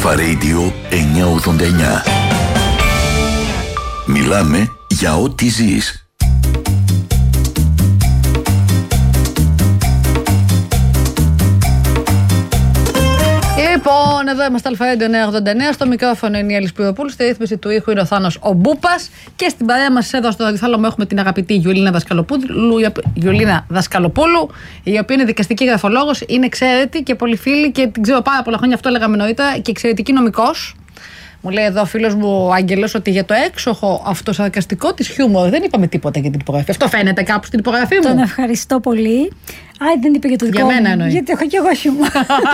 Αλφα Radio 989. Μιλάμε για ό,τι ζεις. Λοιπόν, εδώ είμαστε Αλφα Radio 989. Στο μικρόφωνο είναι η Έλλη Σπυροπούλου. Στη ρύθμιση του ήχου είναι ο Θάνος ο Μπούπας. Και στην παρέα μας εδώ στο διθάλαμο έχουμε την αγαπητή Γιουλίνα Δασκαλοπούλου, η οποία είναι δικαστική γραφολόγος, είναι εξαίρετη και πολυφίλη και την ξέρω πάρα πολλά χρόνια. Αυτό λέγαμε νωρίτερα, και εξαιρετική νομικός. Μου λέει εδώ ο φίλος μου ο Άγγελος ότι για το έξοχο αυτοσαρκαστικό της χιούμορ δεν είπαμε τίποτα για την υπογραφή. Αυτό φαίνεται κάπου στην υπογραφή μου. Τον ευχαριστώ πολύ. Δεν είπε για το δικό για μου. μένα εννοεί. Γιατί έχω και εγώ χιούμορ.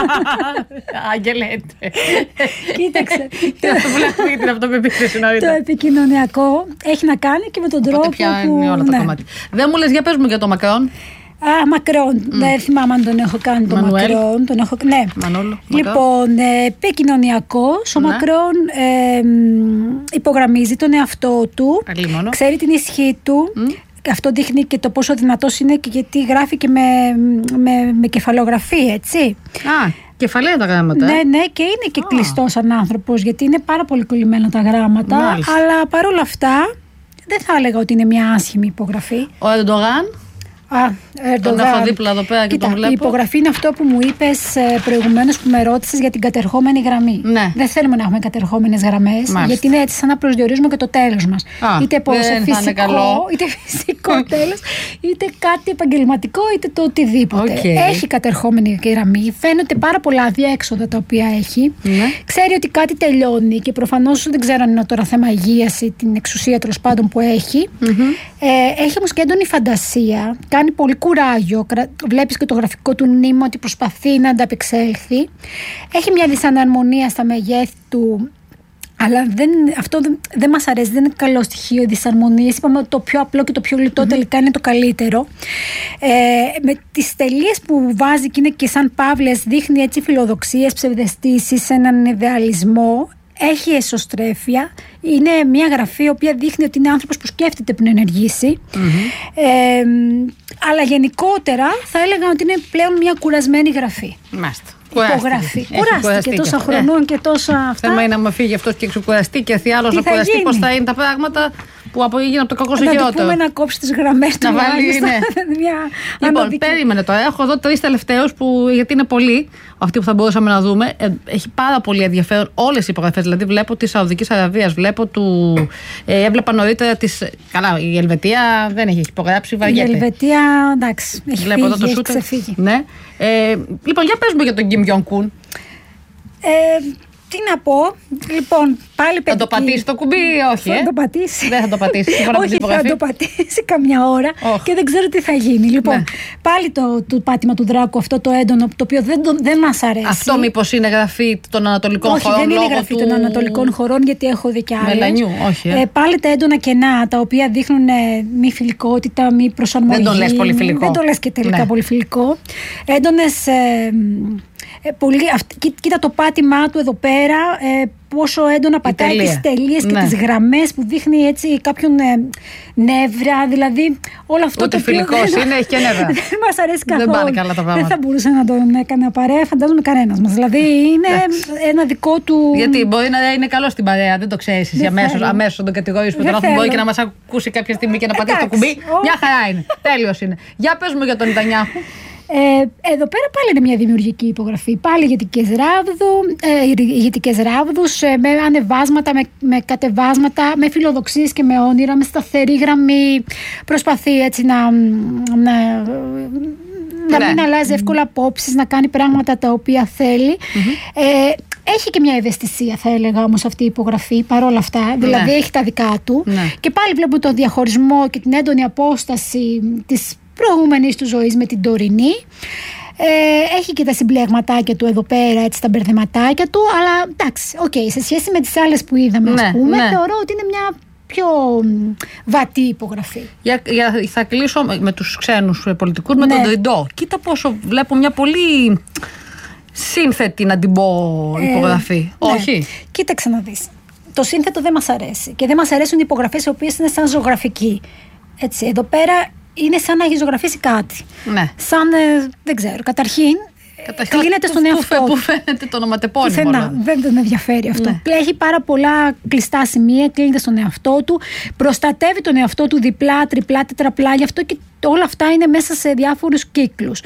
Άγγελε. Κοίταξε. Την αυτοπεποίθηση νωρίτερα. Το επικοινωνιακό έχει να κάνει και με τον τρόπο που... είναι όλα τα κομμάτια. Δεν μου λες, για πες μου για το Μακρόν. Μακρόν. Δεν θυμάμαι αν τον έχω κάνει τον Μακρόν. Ναι. Μανούλο, λοιπόν, επικοινωνιακός. Ο Μακρόν υπογραμμίζει τον εαυτό του. Ξέρει την ισχύ του. Αυτό δείχνει και το πόσο δυνατός είναι, και γιατί γράφει και με κεφαλογραφή, έτσι. Κεφαλαία τα γράμματα. Ναι, και είναι και κλειστός σαν άνθρωπος, γιατί είναι πάρα πολύ κολλημένα τα γράμματα. Μάλιστα. Αλλά παρόλα αυτά δεν θα έλεγα ότι είναι μια άσχημη υπογραφή. Ο Ερντογάν. Τον έχω δίπλα εδώ πέρα και τον βλέπω. Η υπογραφή είναι αυτό που μου είπες προηγουμένως, που με ρώτησες για την κατερχόμενη γραμμή. Ναι. Δεν θέλουμε να έχουμε κατερχόμενες γραμμές, γιατί είναι έτσι σαν να προσδιορίζουμε και το τέλος μας. Είτε φυσικό τέλος, είτε κάτι επαγγελματικό, είτε το οτιδήποτε. Έχει κατερχόμενη γραμμή, φαίνονται πάρα πολλά αδιέξοδα τα οποία έχει. Ξέρει ότι κάτι τελειώνει, και προφανώς δεν ξέρω αν είναι τώρα θέμα υγείας ή την εξουσία τέλος πάντων που έχει. Έχει όμως και έντονη φαντασία. Κάνει πολύ κουράγιο. Βλέπεις και το γραφικό του νήμα ότι προσπαθεί να ανταπεξέλθει. Έχει μια δυσαναρμονία στα μεγέθη του, αλλά αυτό δεν μας αρέσει. Δεν είναι καλό στοιχείο οι δυσαρμονίες. Είπαμε ότι το πιο απλό και το πιο λιτό τελικά είναι το καλύτερο. Με τις τελείες που βάζει, και είναι και σαν παύλες, δείχνει έτσι φιλοδοξίες, ψευδαισθήσεις, έναν ιδεαλισμό. Έχει εσωστρέφεια. Είναι μια γραφή η οποία δείχνει ότι είναι άνθρωπος που σκέφτεται πριν ενεργήσει. Αλλά γενικότερα θα έλεγα ότι είναι πλέον μια κουρασμένη γραφή. Μάλιστα. Κουράστηκε τόσα χρονών και τόσα αυτά. Θέμα είναι να με φύγει αυτός και ξεκουραστεί, και τι άλλο να κουραστεί, πώς θα είναι τα πράγματα που έγιναν από το κακό στο χειρότερο. Να του πούμε να κόψει τις γραμμές του. Να βάλει, Λοιπόν, περίμενε τώρα. Έχω εδώ 3 τελευταίους, γιατί είναι πολλοί αυτοί που θα μπορούσαμε να δούμε. Έχει πάρα πολύ ενδιαφέρον όλες οι υπογραφές. Δηλαδή, βλέπω τη Σαουδική Αραβία, έβλεπα νωρίτερα Καλά, η Ελβετία δεν έχει υπογράψει, βαριέται. Η Ελβετία, εντάξει, έχει ξεφύγει. Ναι. Λοιπόν, για πες μου για τον Κιμ Γιονγκ Κουν. Τι να πω, λοιπόν, πάλι παιδική. Θα το πατήσει το κουμπί ή όχι? Θα το πατήσει. Δεν θα το πατήσει. Όχι, θα το πατήσει καμιά ώρα και δεν ξέρω τι θα γίνει. Λοιπόν, πάλι το πάτημα του Δράκου, αυτό το έντονο, το οποίο δεν μας αρέσει. Αυτό μήπως είναι γραφή των Ανατολικών χωρών? Όχι, δεν είναι γραφή των Ανατολικών χωρών, γιατί έχω δει κι άλλες. Μελανιού, όχι. Πάλι τα έντονα κενά, τα οποία δείχνουν μη φιλικότητα, μη προσαρμογή. Δεν το λες πολυφιλικό. Δεν το λες και τελικά πολυφιλικό. Έντονες. Κοίτα το πάτημά του εδώ πέρα, πόσο έντονα πατάει τις τελείες και τις γραμμές, που δείχνει έτσι κάποιον νεύρα, δηλαδή όλο αυτό. Ούτε φιλικός είναι, έχει και νεύρα. Δεν μας αρέσει καθόλου. Δεν πάνε καλά τα πράγματα. Δεν θα μπορούσε να τον έκανε παρέα, φαντάζομαι κανένας μας. Δηλαδή είναι ένα δικό του. Γιατί μπορεί να είναι καλό στην παρέα, δεν το ξέρεις εσύ αμέσως τον κατηγορείς που τον άνθρωπο μπορεί και να μας ακούσει κάποια στιγμή και να πατήσει το κουμπί. Μια χαρά είναι. Τέλειος είναι. Για πες μου για τον Νετανιάχου. Εδώ πέρα πάλι είναι μια δημιουργική υπογραφή. Πάλι ηγετικές ράβδους, με ανεβάσματα, με κατεβάσματα, με φιλοδοξίες και με όνειρα, με σταθερή γραμμή. Προσπαθεί έτσι να μην αλλάζει εύκολα απόψεις, να κάνει πράγματα τα οποία θέλει. Έχει και μια ευαισθησία, θα έλεγα, όμως αυτή η υπογραφή, παρόλα αυτά. Δηλαδή έχει τα δικά του. Και πάλι βλέπουμε τον διαχωρισμό και την έντονη απόσταση της προηγούμενης του ζωής με την τωρινή. Έχει και τα συμπλεγματάκια του εδώ πέρα, έτσι, τα μπερδεματάκια του. Αλλά εντάξει, σε σχέση με τις άλλες που είδαμε, ας πούμε, θεωρώ ότι είναι μια πιο βατή υπογραφή. Θα κλείσω με τους ξένους πολιτικούς, με τον Τριντό. Κοίτα πόσο βλέπω μια πολύ σύνθετη, να την πω, υπογραφή. Όχι. Κοίταξε να δεις. Το σύνθετο δεν μας αρέσει. Και δεν μας αρέσουν οι υπογραφές οι οποίες είναι σαν ζωγραφική. Έτσι, εδώ πέρα είναι σαν να έχει ζωγραφίσει κάτι. Ναι. Σαν, δεν ξέρω, καταρχήν κλείνεται στον εαυτό του. Πού φαίνεται το ονοματεπώνυμο. Πουθενά. Δεν τον ενδιαφέρει αυτό. Ναι. Έχει πάρα πολλά κλειστά σημεία, κλείνεται στον εαυτό του, προστατεύει τον εαυτό του διπλά, τριπλά, τετραπλά. Γι' αυτό και όλα αυτά είναι μέσα σε διάφορους κύκλους.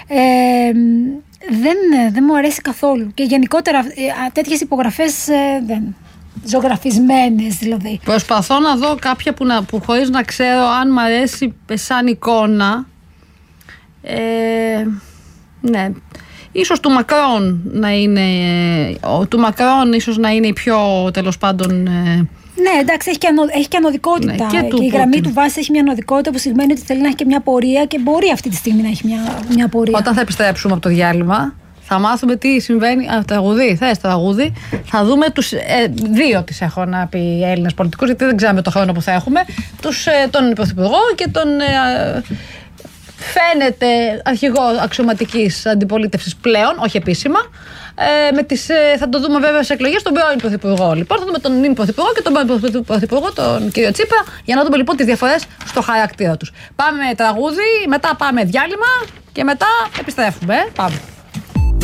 Δεν μου αρέσει καθόλου. Και γενικότερα τέτοιες υπογραφές δεν. Ζωγραφισμένες δηλαδή. Προσπαθώ να δω κάποια που χωρίς να ξέρω αν μ' αρέσει σαν εικόνα. Ναι. Ίσως του Μακρόν να είναι. Του Μακρόν ίσως να είναι η πιο τέλος πάντων. Ναι, εντάξει, έχει και ανωδικότητα. Ναι, και η γραμμή του βάση έχει μια ανωδικότητα που σημαίνει ότι θέλει να έχει και μια πορεία και μπορεί αυτή τη στιγμή να έχει μια πορεία. Όταν θα επιστρέψουμε από το διάλειμμα, θα μάθουμε τι συμβαίνει. Τραγουδί, τραγούδι. Θα δούμε τους δύο τις έχω να πει Έλληνες πολιτικούς, γιατί δεν ξέρουμε το χρόνο που θα έχουμε. Τον Πρωθυπουργό και τον. Φαίνεται αρχηγό αξιωματικής αντιπολίτευσης πλέον, όχι επίσημα. Θα το δούμε βέβαια σε εκλογές τον πρώην Πρωθυπουργό. Λοιπόν, θα δούμε τον νυν Πρωθυπουργό και τον πρώην Πρωθυπουργό, τον κύριο Τσίπρα, για να δούμε λοιπόν τις διαφορές στο χαρακτήρα τους. Πάμε τραγούδι, μετά πάμε διάλειμμα και μετά επιστρέφουμε. Πάμε.